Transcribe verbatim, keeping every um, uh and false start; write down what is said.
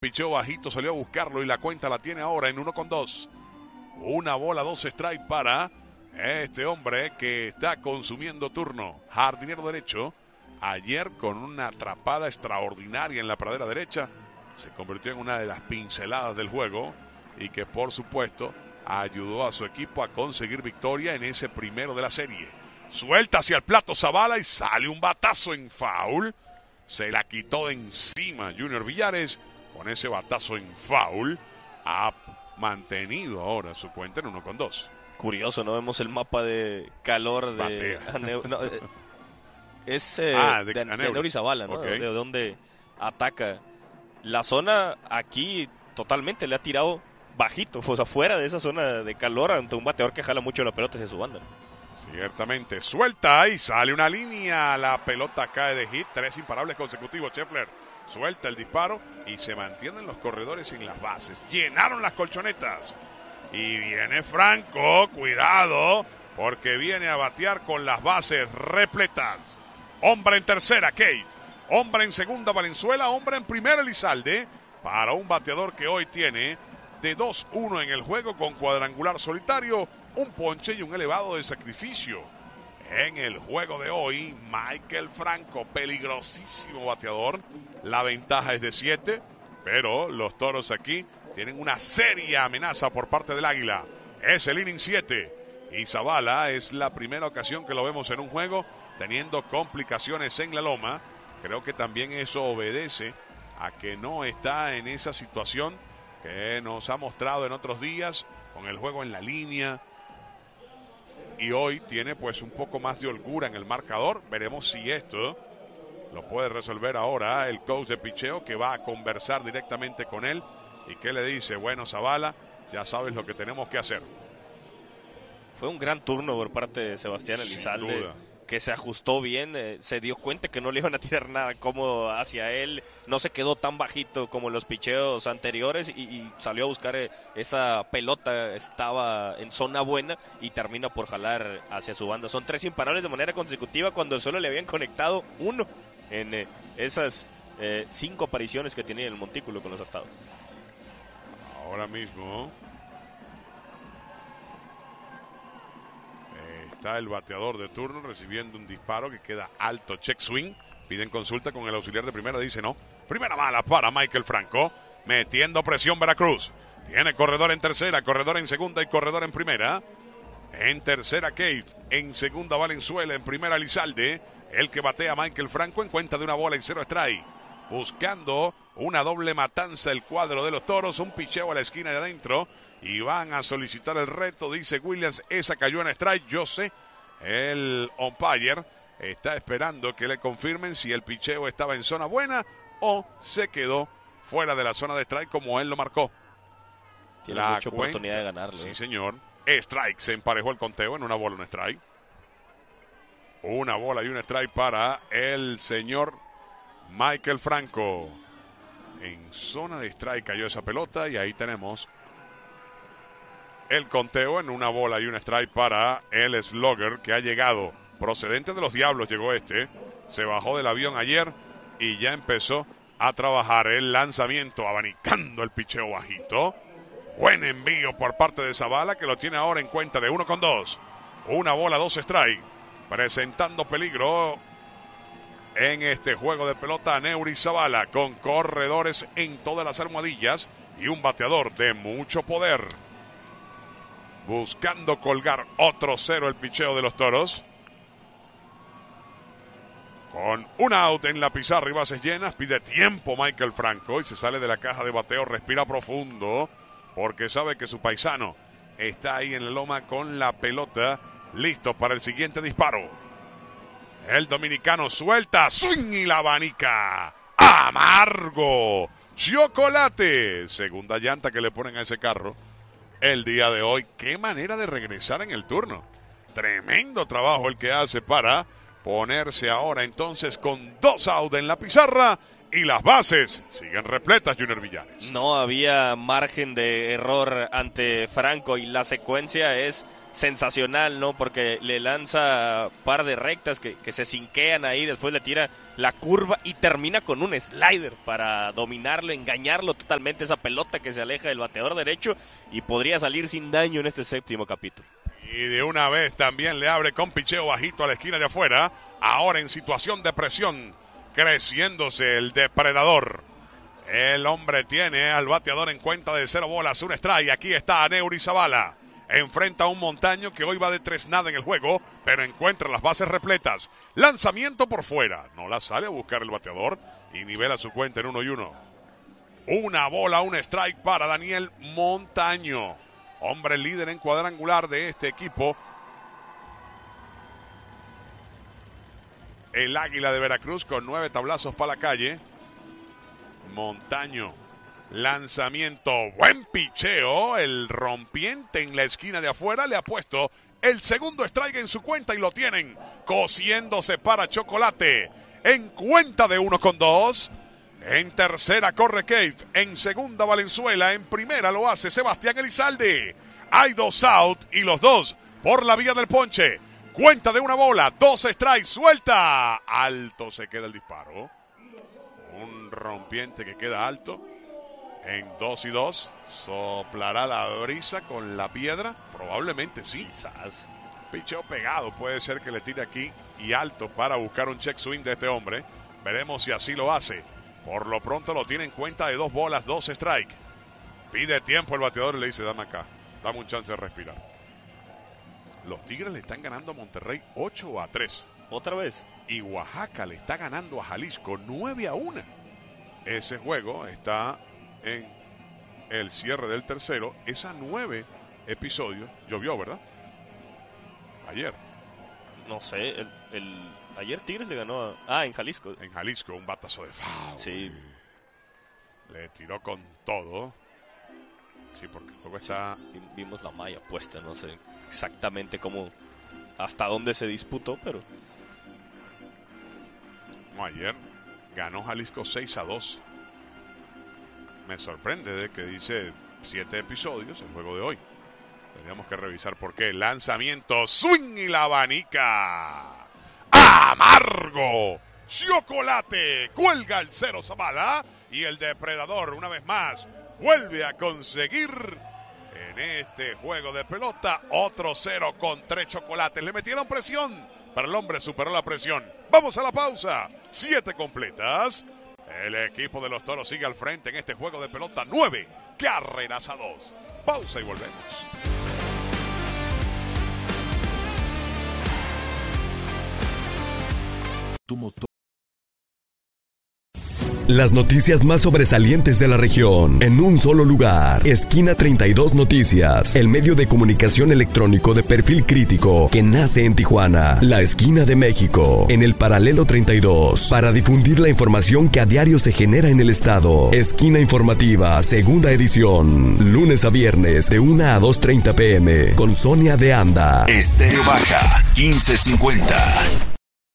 Pichó bajito, salió a buscarlo y la cuenta la tiene ahora en uno con dos. Una bola, dos strike para este hombre que está consumiendo turno. Jardinero derecho. Ayer con una atrapada extraordinaria en la pradera derecha. Se convirtió en una de las pinceladas del juego. Y que por supuesto ayudó a su equipo a conseguir victoria en ese primero de la serie. Suelta hacia el plato Zavala y sale un batazo en foul. Se la quitó de encima Junior Villares. Con ese batazo en foul, ha mantenido ahora su cuenta en uno con dos. Curioso, ¿no? Vemos el mapa de calor de... Aneu, no, es eh, ah, de, de, de Neuri Zavala, ¿no? Okay. De, de donde ataca. La zona aquí totalmente le ha tirado bajito, o sea, fuera de esa zona de calor ante un bateador que jala mucho la pelota hacia su banda. Ciertamente, suelta y sale una línea, la pelota cae de hit, tres imparables consecutivos, Scheffler. Suelta el disparo y se mantienen los corredores en las bases. Llenaron las colchonetas. Y viene Franco, cuidado, porque viene a batear con las bases repletas. Hombre en tercera, Cade. Hombre en segunda, Valenzuela. Hombre en primera, Elizalde. Para un bateador que hoy tiene de dos uno en el juego con cuadrangular solitario, un ponche y un elevado de sacrificio. En el juego de hoy, Michael Franco, peligrosísimo bateador. La ventaja es de siete, pero los Toros aquí tienen una seria amenaza por parte del Águila. Es el inning siete. Y Zavala es la primera ocasión que lo vemos en un juego teniendo complicaciones en la loma. Creo que también eso obedece a que no está en esa situación que nos ha mostrado en otros días, con el juego en la línea. Y hoy tiene pues un poco más de holgura en el marcador. Veremos si esto lo puede resolver ahora el coach de picheo, que va a conversar directamente con él. ¿Y que le dice? Bueno, Zavala, ya sabes lo que tenemos que hacer. Fue un gran turno por parte de Sebastián Elizalde, que se ajustó bien, eh, se dio cuenta que no le iban a tirar nada cómodo hacia él, no se quedó tan bajito como en los picheos anteriores y, y salió a buscar eh, esa pelota, estaba en zona buena y termina por jalar hacia su banda. Son tres imparables de manera consecutiva cuando solo le habían conectado uno en eh, esas eh, cinco apariciones que tenía en el montículo con los Astados. Ahora mismo está el bateador de turno recibiendo un disparo que queda alto, check swing. Piden consulta con el auxiliar de primera, dice no. Primera mala para Michael Franco, metiendo presión Veracruz. Tiene corredor en tercera, corredor en segunda y corredor en primera. En tercera Cade, en segunda Valenzuela, en primera Elizalde. El que batea Michael Franco en cuenta de una bola y cero strike. Buscando una doble matanza el cuadro de los Toros, un picheo a la esquina de adentro. Y van a solicitar el reto, dice Williams, esa cayó en strike, yo sé, el umpire está esperando que le confirmen si el picheo estaba en zona buena o se quedó fuera de la zona de strike como él lo marcó. Tiene la mucha cuenta, oportunidad de ganarle. Sí, señor. Strike, se emparejó el conteo en una bola, un strike. Una bola y un strike para el señor Michael Franco. En zona de strike cayó esa pelota y ahí tenemos el conteo en una bola y un strike para el slugger que ha llegado procedente de los Diablos. Llegó este, se bajó del avión ayer y ya empezó a trabajar el lanzamiento, abanicando el picheo bajito. Buen envío por parte de Zavala, que lo tiene ahora en cuenta de uno con dos. Una bola, dos strike, presentando peligro en este juego de pelota a Neuri Zavala, con corredores en todas las almohadillas y un bateador de mucho poder. Buscando colgar otro cero el picheo de los Toros. Con un out en la pizarra y bases llenas, pide tiempo Michael Franco y se sale de la caja de bateo, respira profundo, porque sabe que su paisano está ahí en la loma con la pelota, listo para el siguiente disparo. El dominicano suelta, swing y la abanica. Amargo. Chocolate. Segunda llanta que le ponen a ese carro el día de hoy. Qué manera de regresar en el turno. Tremendo trabajo el que hace para ponerse ahora entonces con dos outs en la pizarra y las bases siguen repletas, Junior Villares. No había margen de error ante Franco y la secuencia es sensacional, ¿no? Porque le lanza par de rectas que, que se sinquean ahí, después le tira la curva y termina con un slider para dominarlo, engañarlo totalmente, esa pelota que se aleja del bateador derecho y podría salir sin daño en este séptimo capítulo. Y de una vez también le abre con picheo bajito a la esquina de afuera, ahora en situación de presión, creciéndose el depredador. El hombre tiene al bateador en cuenta de cero bolas, un strike. Aquí está Neuri Zavala. Enfrenta a un Montaño que hoy va de tres nada en el juego, pero encuentra las bases repletas. Lanzamiento por fuera. No la sale a buscar el bateador y nivela su cuenta en uno y uno. Una bola, un strike para Daniel Montaño. Hombre líder en cuadrangular de este equipo. El Águila de Veracruz con nueve tablazos para la calle. Montaño. Lanzamiento, buen picheo, el rompiente en la esquina de afuera le ha puesto el segundo strike en su cuenta y lo tienen cosiéndose para Chocolate en cuenta de uno con dos. En tercera corre Cave, en segunda Valenzuela, en primera lo hace Sebastián Elizalde. Hay dos out y los dos por la vía del ponche. Cuenta de una bola, dos strikes, suelta. Alto se queda el disparo. Un rompiente que queda alto. En dos y dos, soplará la brisa con la piedra, probablemente sí. Quizás. Picheo pegado, puede ser que le tire aquí y alto para buscar un check swing de este hombre. Veremos si así lo hace. Por lo pronto lo tiene en cuenta de dos bolas, dos strike. Pide tiempo el bateador y le dice, dame acá, dame un chance de respirar. Los Tigres le están ganando a Monterrey ocho a tres. ¿Otra vez? Y Oaxaca le está ganando a Jalisco nueve a uno. Ese juego está en el cierre del tercero. Es a nueve episodios. Llovió, ¿verdad? Ayer. No sé, el, el, ayer Tigres le ganó a... Ah, en Jalisco. En Jalisco, un batazo de foul. Sí. Le tiró con todo. Sí, porque el juego está... Sí, vimos la malla puesta, no sé exactamente cómo... Hasta dónde se disputó, pero... No, ayer ganó Jalisco seis a dos. Me sorprende de que dice siete episodios el juego de hoy. Tendríamos que revisar por qué. Lanzamiento, swing y la abanica. ¡Amargo! Chocolate. Cuelga el cero Zavala. Y el depredador, una vez más, vuelve a conseguir en este juego de pelota otro cero con tres chocolates. Le metieron presión, pero el hombre superó la presión. Vamos a la pausa. Siete completas. El equipo de los Toros sigue al frente en este juego de pelota. Nueve carreras a dos. Pausa y volvemos. Tu motor. Las noticias más sobresalientes de la región en un solo lugar. Esquina treinta y dos Noticias, el medio de comunicación electrónico de perfil crítico que nace en Tijuana, la esquina de México, en el paralelo treinta y dos, para difundir la información que a diario se genera en el estado. Esquina informativa, segunda edición, lunes a viernes de una a dos treinta pm, con Sonia de Anda. Estéreo Baja, quince cincuenta.